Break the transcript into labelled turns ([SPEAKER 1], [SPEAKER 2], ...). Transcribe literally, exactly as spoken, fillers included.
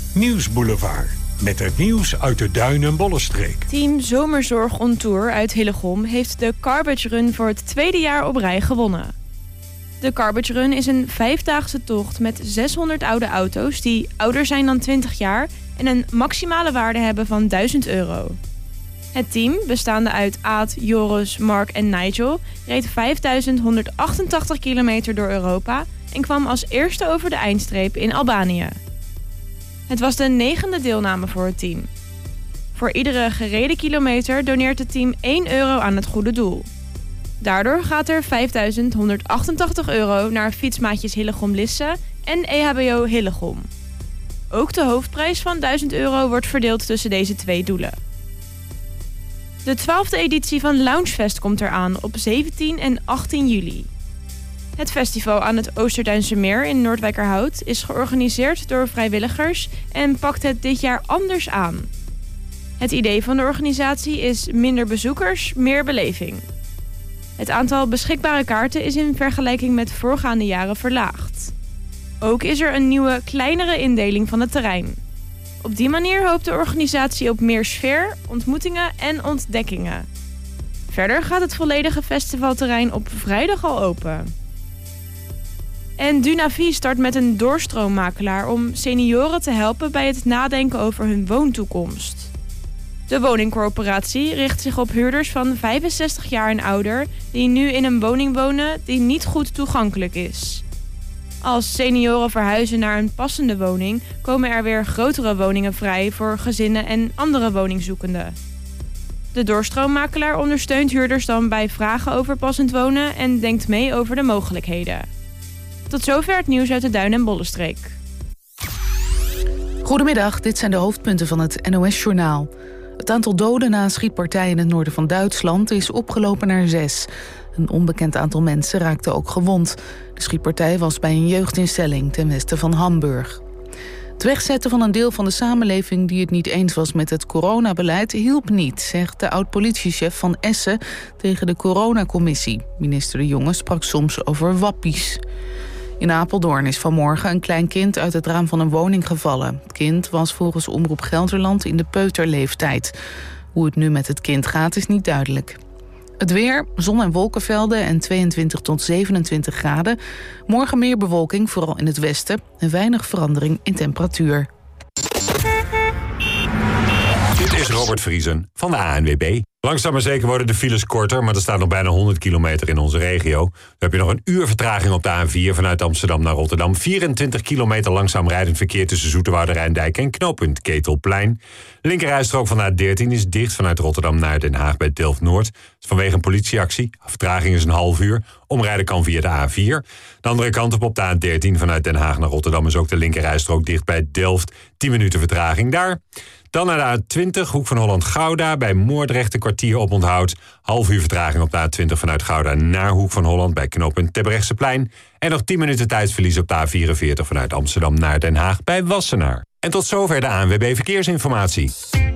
[SPEAKER 1] Nieuwsboulevard. Met het nieuws uit de Duin- en Bollenstreek.
[SPEAKER 2] Team Zomerzorg on Tour uit Hillegom heeft de Garbage Run voor het tweede jaar op rij gewonnen. De Garbage Run is een vijfdaagse tocht met zeshonderd oude auto's die ouder zijn dan twintig jaar en een maximale waarde hebben van duizend euro. Het team, bestaande uit Aad, Joris, Mark en Nigel, reed vijfduizend honderdachtentachtig kilometer door Europa en kwam als eerste over de eindstreep in Albanië. Het was de negende deelname voor het team. Voor iedere gereden kilometer doneert het team één euro aan het goede doel. Daardoor gaat er vijfduizend honderdachtentachtig euro naar Fietsmaatjes Hillegom-Lisse en E H B O Hillegom. Ook de hoofdprijs van duizend euro wordt verdeeld tussen deze twee doelen. De twaalfde editie van Loungefest komt eraan op zeventien en achttien juli. Het festival aan het Oosterduinse Meer in Noordwijkerhout is georganiseerd door vrijwilligers en pakt het dit jaar anders aan. Het idee van de organisatie is minder bezoekers, meer beleving. Het aantal beschikbare kaarten is in vergelijking met voorgaande jaren verlaagd. Ook is er een nieuwe, kleinere indeling van het terrein. Op die manier hoopt de organisatie op meer sfeer, ontmoetingen en ontdekkingen. Verder gaat het volledige festivalterrein op vrijdag al open. En Dunavie start met een doorstroommakelaar om senioren te helpen bij het nadenken over hun woontoekomst. De woningcorporatie richt zich op huurders van vijfenzestig jaar en ouder die nu in een woning wonen die niet goed toegankelijk is. Als senioren verhuizen naar een passende woning, komen er weer grotere woningen vrij voor gezinnen en andere woningzoekenden. De doorstroommakelaar ondersteunt huurders dan bij vragen over passend wonen en denkt mee over de mogelijkheden. Tot zover het nieuws uit de Duin- en Bollenstreek.
[SPEAKER 3] Goedemiddag, dit zijn de hoofdpunten van het N O S-journaal. Het aantal doden na een schietpartij in het noorden van Duitsland is opgelopen naar zes. Een onbekend aantal mensen raakte ook gewond. De schietpartij was bij een jeugdinstelling ten westen van Hamburg. Het wegzetten van een deel van de samenleving die het niet eens was met het coronabeleid hielp niet, zegt de oud-politiechef van Essen tegen de coronacommissie. Minister De Jonge sprak soms over wappies. In Apeldoorn is vanmorgen een klein kind uit het raam van een woning gevallen. Het kind was volgens Omroep Gelderland in de peuterleeftijd. Hoe het nu met het kind gaat is niet duidelijk. Het weer, zon- en wolkenvelden en tweeëntwintig tot zevenentwintig graden. Morgen meer bewolking, vooral in het westen. En weinig verandering in temperatuur.
[SPEAKER 4] Dit is Robert Vriesen van de A N W B. Langzaam maar zeker worden de files korter, maar er staat nog bijna honderd kilometer in onze regio. Dan heb je nog een uur vertraging op de A N vier vanuit Amsterdam naar Rotterdam. vierentwintig kilometer langzaam rijdend verkeer tussen Zoeterwoude Rijndijk en knooppunt Ketelplein. De linkerrijstrook van de A dertien is dicht vanuit Rotterdam naar Den Haag bij Delft-Noord. Vanwege een politieactie. Vertraging is een half uur. Omrijden kan via de A vier. De andere kant op op de A dertien vanuit Den Haag naar Rotterdam is ook de linkerrijstrook dicht bij Delft. tien minuten vertraging daar. Dan naar de A twintig, Hoek van Holland-Gouda. Bij Moordrecht een kwartier op onthoud. Half uur vertraging op de A twintig vanuit Gouda naar Hoek van Holland bij knooppunt Terbrechtseplein. En nog tien minuten tijdsverlies op de A vierenveertig vanuit Amsterdam naar Den Haag bij Wassenaar. En tot zover de A N W B Verkeersinformatie.